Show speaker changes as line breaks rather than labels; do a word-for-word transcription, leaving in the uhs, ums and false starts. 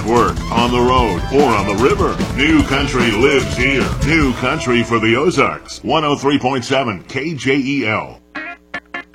work, on the road, or on the river. New Country lives here. New Country for the Ozarks. one oh three point seven K J E L.